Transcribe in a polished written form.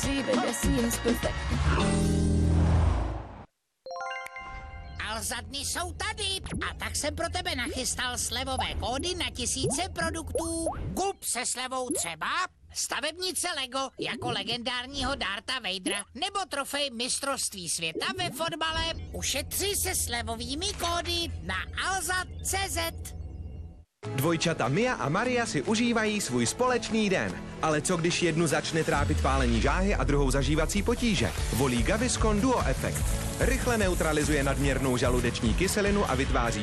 achieving their scenes perfectly. Alza dny jsou tady a tak jsem pro tebe nachystal slevové kódy na tisíce produktů. Kup se slevou třeba stavebnice Lego jako legendárního Dartha Vadera nebo trofej mistrovství světa ve fotbale. Ušetři se slevovými kódy na alza.cz. Dvojčata Mia a Maria si užívají svůj společný den. Ale co když jednu začne trápit pálení žáhy a druhou zažívací potíže? Volí Gaviscon Duo Effect. Rychle neutralizuje nadměrnou žaludeční kyselinu a vytváří